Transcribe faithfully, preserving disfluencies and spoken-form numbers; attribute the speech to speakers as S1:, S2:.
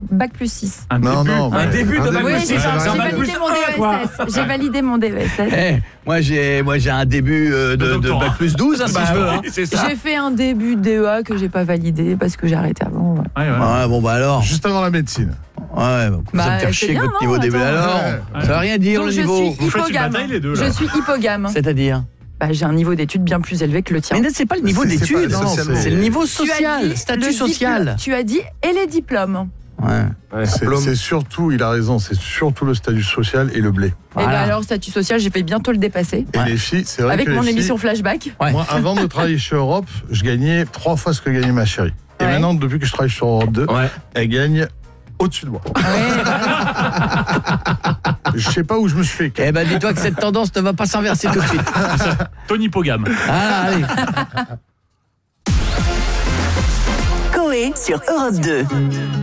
S1: bac plus six.
S2: Un
S3: Non,
S2: début,
S3: non,
S2: un
S3: ouais.
S2: début de
S3: Un
S2: bac
S1: Oui,
S2: plus
S1: j'ai
S2: six.
S3: ouais,
S2: C'est un
S1: j'ai
S2: bac
S1: validé
S2: plus
S1: mon
S2: un, quoi.
S1: D V S S. J'ai validé mon D V S S.
S4: Eh, moi j'ai moi j'ai un début euh, de,
S2: De
S4: de
S2: doctorat.
S4: bac plus douze hein, si
S2: Bah
S4: je veux.
S2: oui,
S4: hein.
S2: c'est ça.
S1: J'ai fait un début de D E A que j'ai pas validé parce que j'ai arrêté avant. Ouais.
S2: Ouais, voilà.
S4: Ouais, bon bah alors.
S3: Juste avant la médecine.
S4: Ouais, bah,
S1: Bah,
S4: ça me faire
S1: c'est
S4: chier
S1: bien,
S4: votre
S1: non,
S4: niveau début
S1: attends.
S4: alors.
S3: Ouais.
S4: Ça veut rien dire
S1: Donc
S4: le
S1: je
S4: niveau.
S1: suis
S2: Vous faites une
S1: hypogame.
S2: bataille, les deux, là.
S1: Je suis hypogame.
S4: C'est-à-dire
S1: Bah, j'ai un niveau d'études bien plus élevé que le tien.
S4: Mais c'est pas le niveau
S3: C'est- c'est
S4: d'études,
S3: pas- non,
S4: c'est
S3: c'est-
S4: c'est le niveau
S1: Tu as
S4: social,
S1: dit
S4: statut
S1: le
S4: social.
S1: diplôme. Tu as dit et les diplômes.
S4: Ouais.
S3: C'est
S4: Diplôme.
S3: c'est surtout, il a raison, c'est surtout le statut social et le blé.
S1: Et
S4: Voilà.
S1: bah alors statut social, j'ai fait bientôt le dépasser.
S3: Et
S4: Ouais.
S3: les filles, c'est vrai
S1: Avec
S3: que
S1: mon
S3: les filles,
S1: émission Flashback.
S4: Ouais.
S3: moi, avant de travailler chez Europe, je gagnais trois fois ce que gagnait ma chérie. Et
S1: Ouais.
S3: maintenant, depuis que je travaille sur Europe deux,
S2: Ouais.
S3: elle gagne au-dessus de moi.
S1: Ouais,
S3: Je sais pas où je me suis fait.
S4: Eh ben dis-toi que cette tendance ne va pas s'inverser tout de suite.
S2: Tony Pogam.
S4: Ah, allez.
S5: Coé sur Europe deux.